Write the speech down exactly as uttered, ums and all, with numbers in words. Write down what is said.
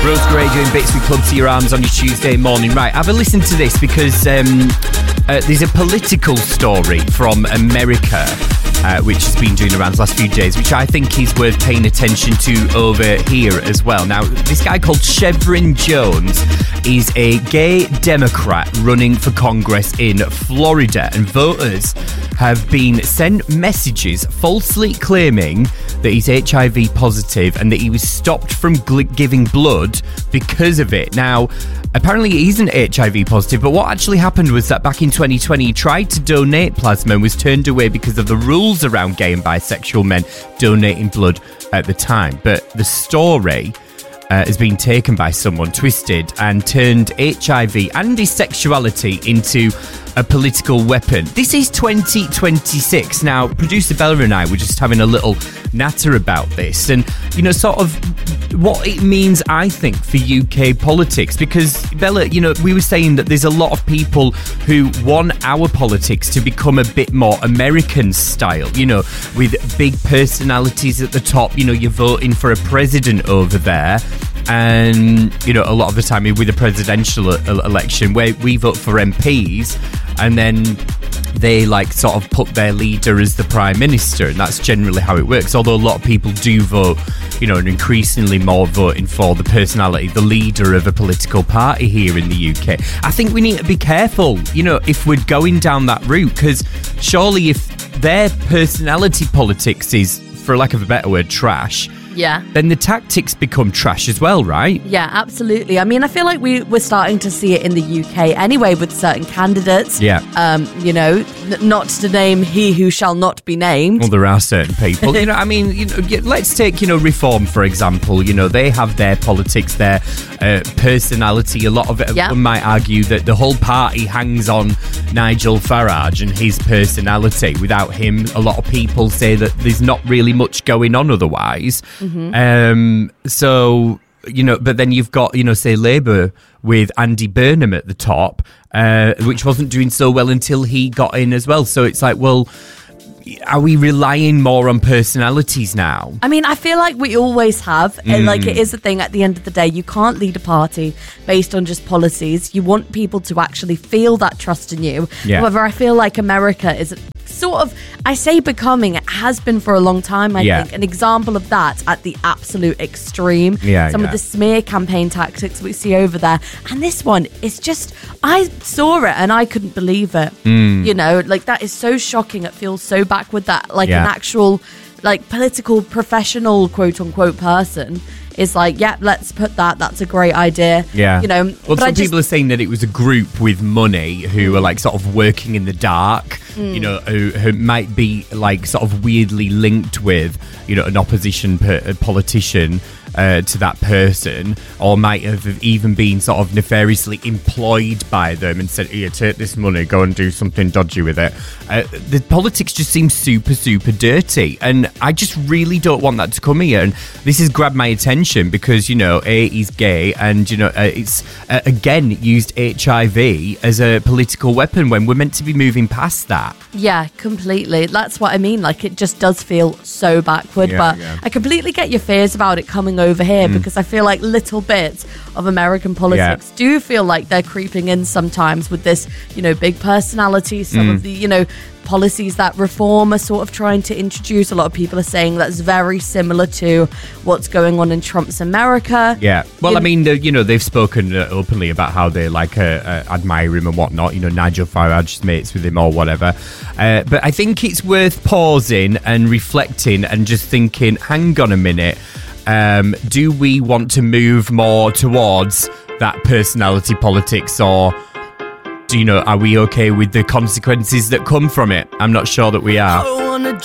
Rose Gray doing bits with Club to Your Arms on your Tuesday morning. Right, have a listen to this because um, uh, there's a political story from America uh, which has been doing around the last few days, which I think is worth paying attention to over here as well. Now, this guy called Chevron Jones is a gay Democrat running for Congress in Florida, and voters have been sent messages falsely claiming that he's H I V positive and that he was stopped from gl- giving blood because of it. Now, apparently he isn't H I V positive, but what actually happened was that back in twenty twenty, he tried to donate plasma and was turned away because of the rules around gay and bisexual men donating blood at the time. But the story Uh, has been taken by someone, twisted, and turned H I V and his sexuality into a political weapon. This is twenty twenty-six. Now, producer Bella and I were just having a little natter about this and, you know, sort of what it means, I think, for U K politics. Because, Bella, you know, we were saying that there's a lot of people who want our politics to become a bit more American style, you know, with big personalities at the top. You know, you're voting for a president over there. And, you know, a lot of the time with a presidential election where we vote for M Ps and then they like sort of put their leader as the prime minister, and that's generally how it works. Although a lot of people do vote, you know, and increasingly more voting for the personality, the leader of a political party here in the U K. I think we need to be careful, you know, if we're going down that route, because surely if their personality politics is, for lack of a better word, trash, yeah, then the tactics become trash as well, right? Yeah, absolutely. I mean, I feel like we, we're starting to see it in the U K anyway with certain candidates. Yeah. Um, you know, n- not to name he who shall not be named. Well, there are certain people. You know, I mean, you know, let's take, you know, Reform, for example. You know, they have their politics, their uh, personality. A lot of it, yeah. one might argue that the whole party hangs on Nigel Farage and his personality. Without him, a lot of people say that there's not really much going on otherwise. Mm-hmm. Um, so, you know, but then you've got, you know, say Labour with Andy Burnham at the top, uh, which wasn't doing so well until he got in as well. So it's like, well, are we relying more on personalities now? I mean, I feel like we always have. Mm. And like, it is the thing at the end of the day, you can't lead a party based on just policies. You want people to actually feel that trust in you. Yeah. However, I feel like America is sort of, I say becoming, it has been for a long time, I yeah. think, an example of that at the absolute extreme. Yeah, Some yeah. of the smear campaign tactics we see over there. And this one is just, I saw it and I couldn't believe it. Mm. You know, like that is so shocking. It feels so backward that like yeah. an actual like political professional quote unquote person is like, yeah, let's put that. That's a great idea. Yeah. You know, well, but some I just, people are saying that it was a group with money who are like sort of working in the dark, mm. you know, who, who might be like sort of weirdly linked with, you know, an opposition per- a politician uh, to that person, or might have even been sort of nefariously employed by them and said, here, take this money, go and do something dodgy with it. Uh, the politics just seems super, super dirty. And I just really don't want that to come here. And this has grabbed my attention because, you know, A, he's gay, and, you know, uh, it's, uh, again, used H I V as a political weapon when we're meant to be moving past that. Yeah, completely. That's what I mean. Like, it just does feel so backward. Yeah, but yeah. I completely get your fears about it coming over here mm. because I feel like little bits of American politics yeah. do feel like they're creeping in sometimes with this, you know, big personality, some mm. of the, you know, policies that Reform are sort of trying to introduce. A lot of people are saying that's very similar to what's going on in Trump's America. Yeah. Well, in- I mean, you know, they've spoken uh, openly about how they like uh, uh, admire him and whatnot. You know, Nigel Farage's mates with him or whatever. Uh, but I think it's worth pausing and reflecting and just thinking, hang on a minute. Um, do we want to move more towards that personality politics, or do you know, are we okay with the consequences that come from it? I'm not sure that we are.